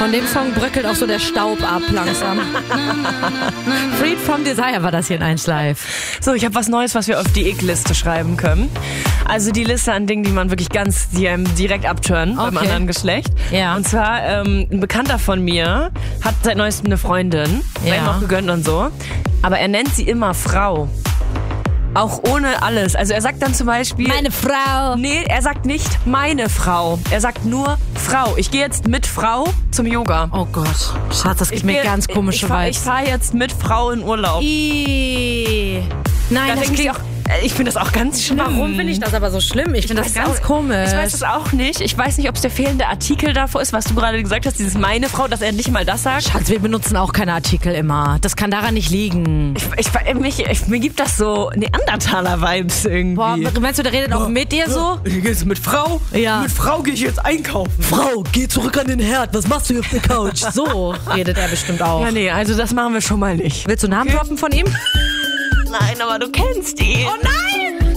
Von dem Song bröckelt auch so der Staub ab langsam. Freed from Desire war das hier in 1 Live. So, ich habe was Neues, was wir auf die Ick-Liste schreiben können. Also die Liste an Dingen, die man wirklich die einem direkt abtören beim anderen Geschlecht. Ja. Und zwar, ein Bekannter von mir hat seit neuestem eine Freundin, sei ihm auch gegönnt und so. Aber er nennt sie immer Frau. Auch ohne alles. Also er sagt dann zum Beispiel... Meine Frau. Nee, er sagt nicht meine Frau. Er sagt nur Frau. Ich gehe jetzt mit Frau zum Yoga. Oh Gott. Schatz, das gibt mir ganz komische Vibes. Ich fahre jetzt mit Frau in Urlaub. Nein, Da das denke ich auch... Ich finde das auch ganz schlimm. Warum finde ich das aber so schlimm? Ich finde das ganz komisch. Ich weiß es auch nicht. Ich weiß nicht, ob es der fehlende Artikel davor ist, was du gerade gesagt hast, dieses meine Frau, dass er nicht mal das sagt. Schatz, wir benutzen auch keine Artikel immer. Das kann daran nicht liegen. Mir gibt das so Neandertaler-Vibes irgendwie. Boah, meinst du, der redet auch mit dir so? Ich gehe jetzt mit Frau? Ja. Mit Frau gehe ich jetzt einkaufen. Frau, geh zurück an den Herd. Was machst du hier auf der Couch? So redet er bestimmt auch. Ja, nee, also das machen wir schon mal nicht. Willst du Namen droppen von ihm? Nein, aber du kennst ihn. Oh nein!